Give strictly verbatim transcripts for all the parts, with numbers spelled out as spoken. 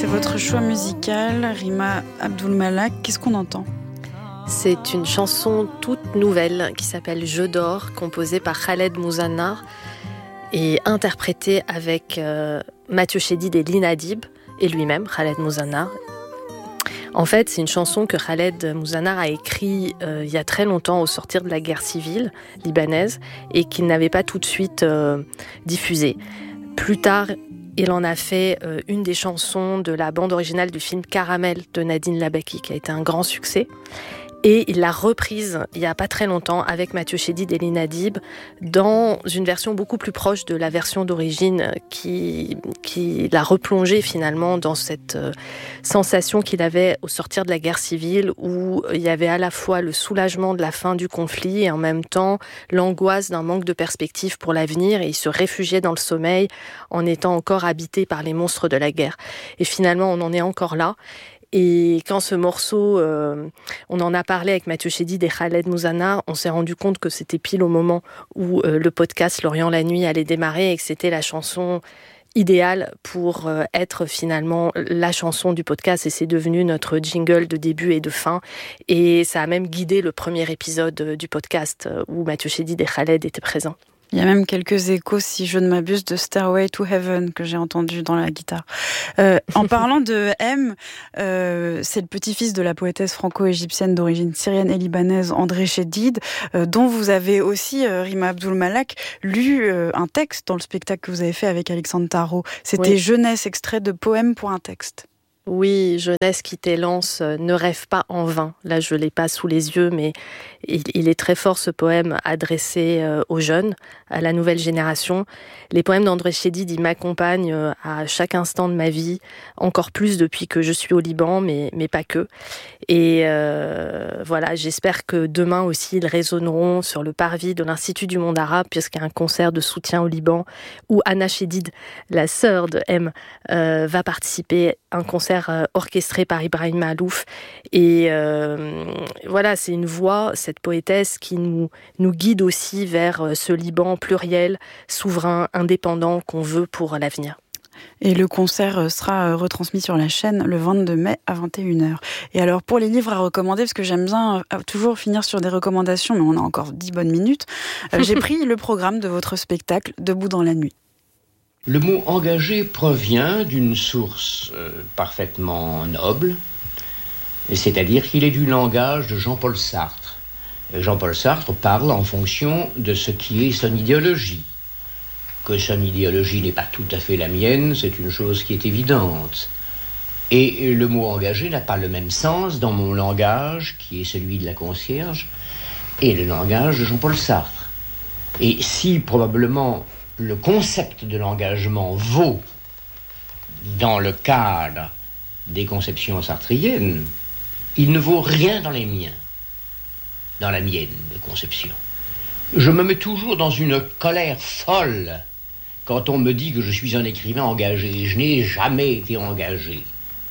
C'est votre choix musical, Rima Abdul-Malak. Qu'est-ce qu'on entend ? C'est une chanson toute nouvelle qui s'appelle « Je dors », composée par Khaled Mouzannar et interprétée avec euh, Mathieu Chédid et Lina Adib et lui-même, Khaled Mouzannar. En fait, c'est une chanson que Khaled Mouzannar a écrite euh, il y a très longtemps au sortir de la guerre civile libanaise et qu'il n'avait pas tout de suite euh, diffusée. Plus tard, il en a fait euh, une des chansons de la bande originale du film Caramel de Nadine Labaki, qui a été un grand succès. Et il l'a reprise il n'y a pas très longtemps avec Mathieu Chédid et Lina Adib dans une version beaucoup plus proche de la version d'origine qui, qui l'a replongé finalement dans cette euh, sensation qu'il avait au sortir de la guerre civile où il y avait à la fois le soulagement de la fin du conflit et en même temps l'angoisse d'un manque de perspective pour l'avenir et il se réfugiait dans le sommeil en étant encore habité par les monstres de la guerre. Et finalement, on en est encore là. Et quand ce morceau, euh, on en a parlé avec Mathieu Chédid et Khaled Mouzannar, on s'est rendu compte que c'était pile au moment où euh, le podcast Lorient la nuit allait démarrer et que c'était la chanson idéale pour euh, être finalement la chanson du podcast et c'est devenu notre jingle de début et de fin. Et ça a même guidé le premier épisode du podcast où Mathieu Chédid et Khaled étaient présents. Il y a même quelques échos, si je ne m'abuse, de Stairway to Heaven que j'ai entendu dans la guitare. Euh, en parlant de M, euh, c'est le petit-fils de la poétesse franco-égyptienne d'origine syrienne et libanaise André Chédid, euh, dont vous avez aussi, euh, Rima Abdul-Malak, lu euh, un texte dans le spectacle que vous avez fait avec Alexandre Tarot. C'était oui. Jeunesse, extrait de Poème pour un texte. Oui, Jeunesse qui t'élance, ne rêve pas en vain. Là, je ne l'ai pas sous les yeux, mais il, il est très fort ce poème adressé euh, aux jeunes, à la nouvelle génération. Les poèmes d'André Chédid, ils m'accompagnent euh, à chaque instant de ma vie, encore plus depuis que je suis au Liban, mais, mais pas que. Et euh, voilà, j'espère que demain aussi, ils résonneront sur le parvis de l'Institut du monde arabe, puisqu'il y a un concert de soutien au Liban, où Anna Chédid, la sœur de M, euh, va participer à un concert orchestré par Ibrahim Malouf. Et euh, voilà, c'est une voix, cette poétesse, qui nous, nous guide aussi vers ce Liban pluriel, souverain, indépendant qu'on veut pour l'avenir. Et le concert sera retransmis sur la chaîne le vingt-deux mai à vingt et une heures. Et alors, pour les livres à recommander, parce que j'aime bien toujours finir sur des recommandations, mais on a encore dix bonnes minutes, j'ai pris le programme de votre spectacle Debout dans la nuit. Le mot engagé provient d'une source euh, parfaitement noble, c'est-à-dire qu'il est du langage de Jean-Paul Sartre. Jean-Paul Sartre parle en fonction de ce qui est son idéologie. Que son idéologie n'est pas tout à fait la mienne, c'est une chose qui est évidente. Et le mot engagé n'a pas le même sens dans mon langage, qui est celui de la concierge, et le langage de Jean-Paul Sartre. Et si probablement le concept de l'engagement vaut dans le cadre des conceptions sartriennes, il ne vaut rien dans les miens, dans la mienne de conception. Je me mets toujours dans une colère folle quand on me dit que je suis un écrivain engagé. Je n'ai jamais été engagé.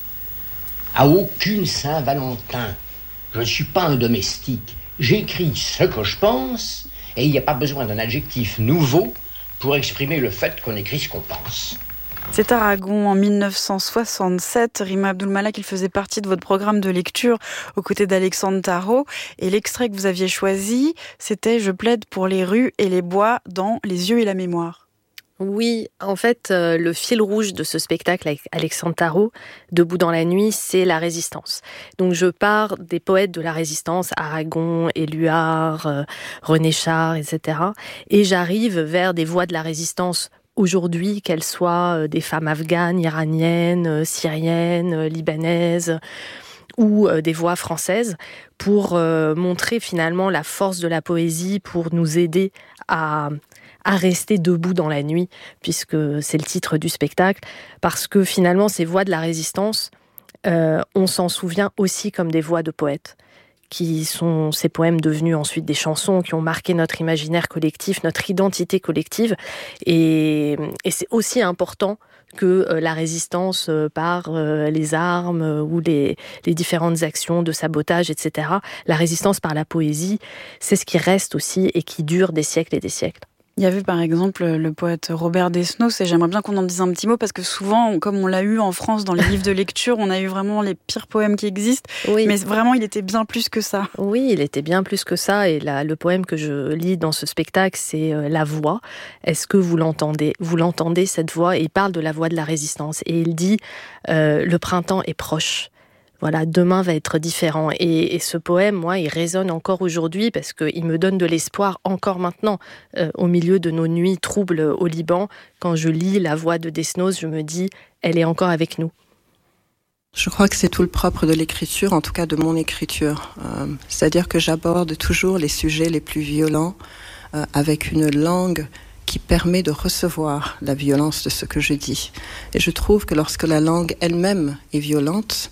À aucune Saint-Valentin. Je ne suis pas un domestique. J'écris ce que je pense et il n'y a pas besoin d'un adjectif nouveau pour exprimer le fait qu'on écrit ce qu'on pense. C'est Aragon en dix-neuf cent soixante-sept. Rima Abdul-Malak, il faisait partie de votre programme de lecture aux côtés d'Alexandre Tarot. Et l'extrait que vous aviez choisi, c'était « Je plaide pour les rues et les bois dans Les yeux et la mémoire ». Oui, en fait, euh, le fil rouge de ce spectacle avec Alexandre Tarot, Debout dans la nuit, c'est la résistance. Donc je pars des poètes de la résistance, Aragon, Éluard, euh, René Char, et cetera. Et j'arrive vers des voix de la résistance aujourd'hui, qu'elles soient des femmes afghanes, iraniennes, syriennes, libanaises, ou des voix françaises, pour euh, montrer finalement la force de la poésie, pour nous aider à... à rester debout dans la nuit, puisque c'est le titre du spectacle, parce que finalement, ces voix de la résistance, euh, on s'en souvient aussi comme des voix de poètes, qui sont ces poèmes devenus ensuite des chansons, qui ont marqué notre imaginaire collectif, notre identité collective, et, et c'est aussi important que euh, la résistance euh, par euh, les armes euh, ou les, les différentes actions de sabotage, et cetera. La résistance par la poésie, c'est ce qui reste aussi et qui dure des siècles et des siècles. Il y avait par exemple le poète Robert Desnos, et j'aimerais bien qu'on en dise un petit mot parce que souvent, comme on l'a eu en France dans les livres de lecture, on a eu vraiment les pires poèmes qui existent, oui. Mais vraiment il était bien plus que ça. Oui, il était bien plus que ça, et la, le poème que je lis dans ce spectacle, c'est euh, La Voix. Est-ce que vous l'entendez ? Vous l'entendez, cette voix ? Et il parle de la voix de la résistance, et il dit euh, le printemps est proche. Voilà, demain va être différent. Et, et ce poème, moi, il résonne encore aujourd'hui parce qu'il me donne de l'espoir encore maintenant. Euh, au milieu de nos nuits troubles au Liban, quand je lis La Voix de Desnos, je me dis, elle est encore avec nous. Je crois que c'est tout le propre de l'écriture, en tout cas de mon écriture. Euh, c'est-à-dire que j'aborde toujours les sujets les plus violents euh, avec une langue qui permet de recevoir la violence de ce que je dis. Et je trouve que lorsque la langue elle-même est violente,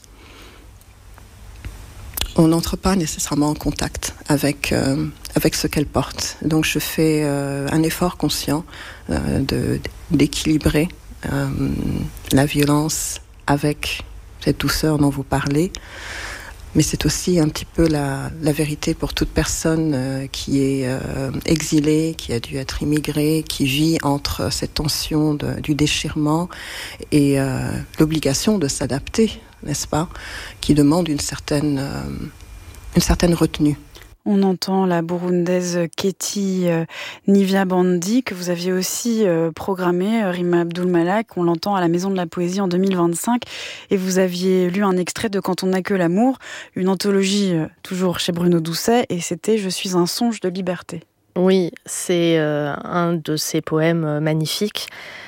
on n'entre pas nécessairement en contact avec, euh, avec ce qu'elle porte. Donc je fais euh, un effort conscient euh, de, d'équilibrer euh, la violence avec cette douceur dont vous parlez. Mais c'est aussi un petit peu la, la vérité pour toute personne euh, qui est euh, exilée, qui a dû être immigrée, qui vit entre cette tension de, du déchirement et euh, l'obligation de s'adapter, n'est-ce pas, qui demande une certaine, euh, une certaine retenue. On entend la burundaise Keti euh, Nivyabandi, que vous aviez aussi euh, programmée, euh, Rima Abdul-Malak. On l'entend à la Maison de la Poésie en deux mille vingt-cinq. Et vous aviez lu un extrait de Quand on n'a que l'amour, une anthologie euh, toujours chez Bruno Doucet, et c'était « Je suis un songe de liberté ». Oui, c'est euh, un de ces poèmes euh, magnifiques.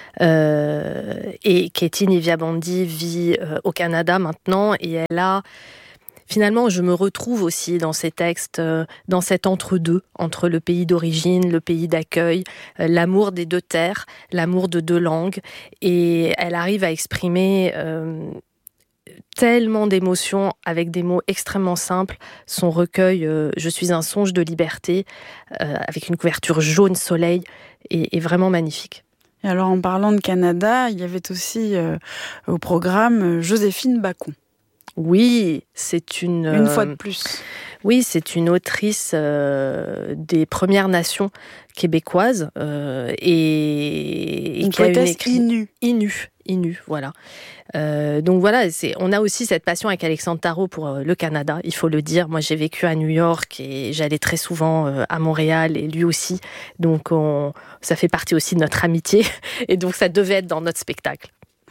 Euh, et Keti Nivyabandi vit euh, au Canada maintenant, et elle a... Finalement, je me retrouve aussi dans ces textes, euh, dans cet entre-deux, entre le pays d'origine, le pays d'accueil, euh, l'amour des deux terres, l'amour de deux langues. Et elle arrive à exprimer euh, tellement d'émotions avec des mots extrêmement simples. Son recueil euh, « Je suis un songe de liberté euh, » avec une couverture jaune soleil est, est vraiment magnifique. Et alors, en parlant de Canada, il y avait aussi euh, au programme Joséphine Bacon. Oui, c'est une... Une fois de plus. Euh, oui, c'est une autrice euh, des Premières Nations québécoises euh, et, une et qui a une poétesse Innu. Innu, Innu, voilà. Euh, donc voilà, c'est, on a aussi cette passion avec Alexandre Tarot pour euh, le Canada, il faut le dire. Moi, j'ai vécu à New York et j'allais très souvent euh, à Montréal, et lui aussi. Donc on, ça fait partie aussi de notre amitié, et donc ça devait être dans notre spectacle.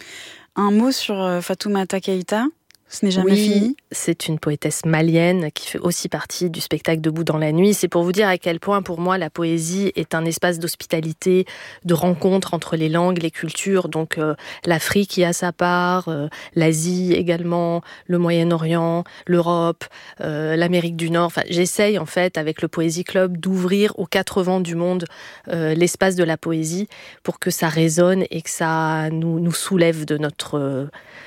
Un mot sur euh, Fatoumata Keïta ? Ce n'est jamais oui, fini. C'est une poétesse malienne qui fait aussi partie du spectacle Debout dans la nuit. C'est pour vous dire à quel point, pour moi, la poésie est un espace d'hospitalité, de rencontre entre les langues, les cultures. Donc euh, l'Afrique y a sa part, euh, l'Asie également, le Moyen-Orient, l'Europe, euh, l'Amérique du Nord. Enfin, j'essaye en fait, avec le Poésie Club, d'ouvrir aux quatre vents du monde euh, l'espace de la poésie pour que ça résonne et que ça nous, nous soulève de notre... Euh,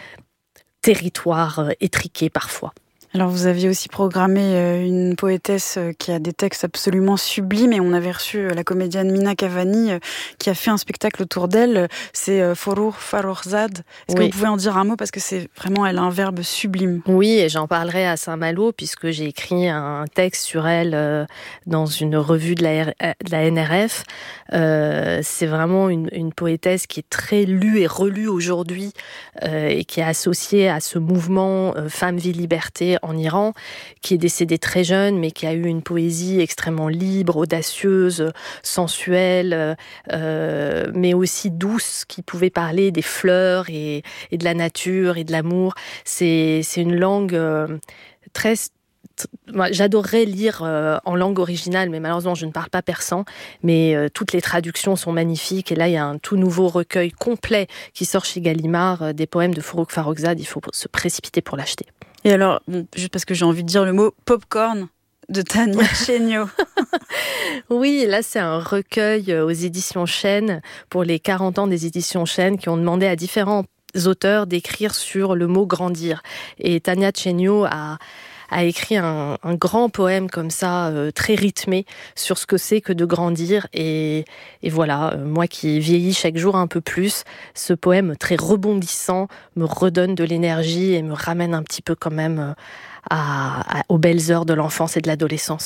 territoire étriqué parfois. Alors vous aviez aussi programmé une poétesse qui a des textes absolument sublimes, et on avait reçu la comédienne Mina Cavani qui a fait un spectacle autour d'elle, c'est Forour Farrokhzad. Est-ce oui. que vous pouvez en dire un mot, parce que c'est vraiment, elle a un verbe sublime. Oui, et j'en parlerai à Saint-Malo puisque j'ai écrit un texte sur elle dans une revue de la, R... de la N R F. Euh, c'est vraiment une, une poétesse qui est très lue et relue aujourd'hui euh, et qui est associée à ce mouvement euh, Femmes, Vie, Liberté en Iran, qui est décédée très jeune, mais qui a eu une poésie extrêmement libre, audacieuse, sensuelle, euh, mais aussi douce, qui pouvait parler des fleurs et, et de la nature et de l'amour. C'est, c'est une langue euh, très... Moi, j'adorerais lire euh, en langue originale, mais malheureusement, je ne parle pas persan. Mais euh, toutes les traductions sont magnifiques. Et là, il y a un tout nouveau recueil complet qui sort chez Gallimard, euh, des poèmes de Forour Farrokhzad. Il faut se précipiter pour l'acheter. Et alors, bon, juste parce que j'ai envie de dire le mot popcorn de Tania Chéniaud. Oui, là, c'est un recueil aux éditions Chênes pour les quarante ans des éditions Chênes qui ont demandé à différents auteurs d'écrire sur le mot grandir. Et Tania Chéniaud a a écrit un, un grand poème comme ça, euh, très rythmé, sur ce que c'est que de grandir. Et, et voilà, euh, moi qui vieillis chaque jour un peu plus, ce poème très rebondissant me redonne de l'énergie et me ramène un petit peu quand même à, à, aux belles heures de l'enfance et de l'adolescence.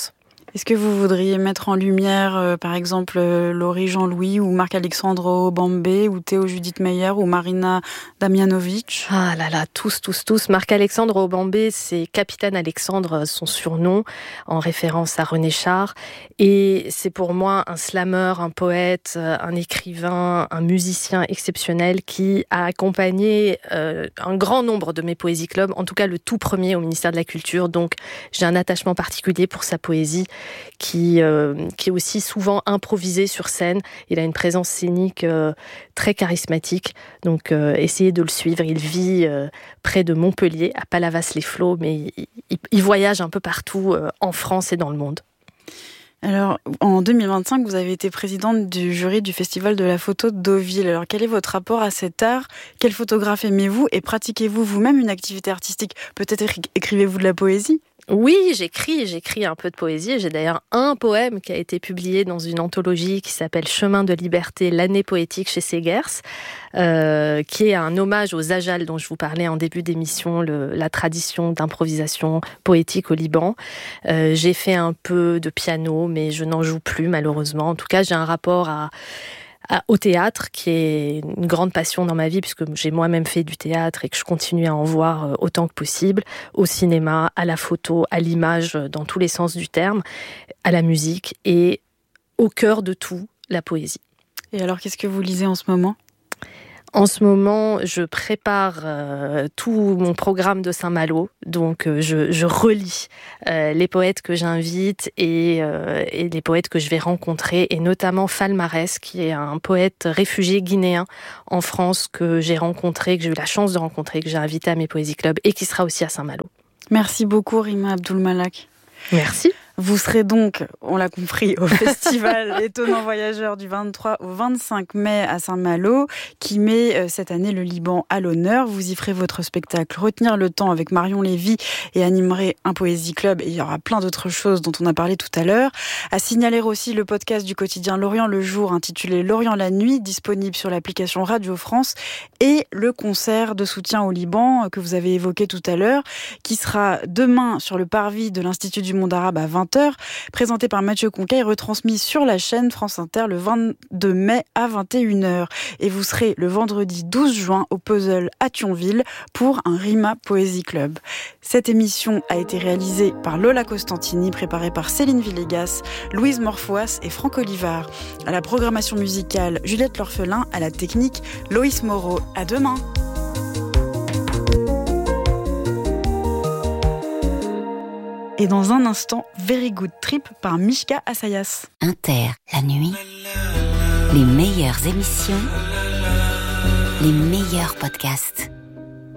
Est-ce que vous voudriez mettre en lumière, euh, par exemple, euh, Laurie Jean-Louis ou Marc-Alexandre Obambé ou Théo Judith Meyer ou Marina Damjanovic? Ah là là, tous, tous, tous. Marc-Alexandre Obambé, c'est Capitaine Alexandre, son surnom, en référence à René Char. Et c'est pour moi un slammer, un poète, un écrivain, un musicien exceptionnel qui a accompagné euh, un grand nombre de mes poésies clubs, en tout cas le tout premier au ministère de la Culture. Donc j'ai un attachement particulier pour sa poésie. Qui, euh, qui est aussi souvent improvisé sur scène. Il a une présence scénique euh, très charismatique, donc euh, essayez de le suivre. Il vit euh, près de Montpellier, à Palavas-les-Flots, mais il, il, il voyage un peu partout euh, en France et dans le monde. Alors, en deux mille vingt-cinq, vous avez été présidente du jury du Festival de la photo de Deauville. Alors, quel est votre rapport à cet art? Quel photographe aimez-vous? Et pratiquez-vous vous-même une activité artistique? Peut-être écrivez-vous de la poésie? Oui, j'écris, j'écris un peu de poésie. J'ai d'ailleurs un poème qui a été publié dans une anthologie qui s'appelle Chemin de liberté, l'année poétique chez Segers, euh, qui est un hommage aux Ajal dont je vous parlais en début d'émission, le, la tradition d'improvisation poétique au Liban. Euh, j'ai fait un peu de piano, mais je n'en joue plus malheureusement. En tout cas, j'ai un rapport à... au théâtre, qui est une grande passion dans ma vie, puisque j'ai moi-même fait du théâtre et que je continue à en voir autant que possible, au cinéma, à la photo, à l'image, dans tous les sens du terme, à la musique, et au cœur de tout, la poésie. Et alors, qu'est-ce que vous lisez en ce moment ? En ce moment, je prépare euh, tout mon programme de Saint-Malo, donc euh, je, je relis euh, les poètes que j'invite et, euh, et les poètes que je vais rencontrer, et notamment Fall Marès, qui est un poète réfugié guinéen en France que j'ai rencontré, que j'ai eu la chance de rencontrer, que j'ai invité à mes poésies clubs et qui sera aussi à Saint-Malo. Merci beaucoup, Rima Abdul-Malak. Merci. Vous serez donc, on l'a compris, au festival Étonnant Voyageur du vingt-trois au vingt-cinq mai à Saint-Malo, qui met cette année le Liban à l'honneur. Vous y ferez votre spectacle Retenir le temps avec Marion Lévy et animerez un poésie club. Et il y aura plein d'autres choses dont on a parlé tout à l'heure. À signaler aussi le podcast du quotidien Lorient le jour intitulé Lorient la nuit, disponible sur l'application Radio France, et le concert de soutien au Liban que vous avez évoqué tout à l'heure, qui sera demain sur le parvis de l'Institut du monde arabe à vingt heures, présenté par Mathieu Conquet et retransmis sur la chaîne France Inter le vingt-deux mai à vingt et une heures. Et vous serez le vendredi douze juin au Puzzle à Thionville pour un Rima Poésie Club. Cette émission a été réalisée par Lola Costantini, préparée par Céline Villegas, Louise Morfoas et Franck Olivard. À la programmation musicale, Juliette L'Orphelin, à la technique, Loïs Moreau. À demain! Et dans un instant, Very Good Trip par Mishka Assayas. Inter, la nuit, les meilleures émissions, les meilleurs podcasts.